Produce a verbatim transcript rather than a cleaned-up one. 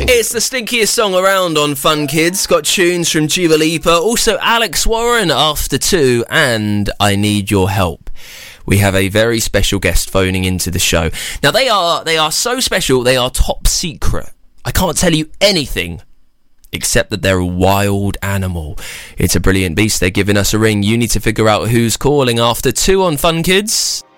It's the stinkiest song around on Fun Kids. Got tunes from Dua Lipa, also Alex Warren, After Two, and I Need Your Help. We have a very special guest phoning into the show. Now they are they are so special, they are top secret. I can't tell you anything except that they're a wild animal. It's a brilliant beast. They're giving us a ring. You need to figure out who's calling. After Two on Fun Kids.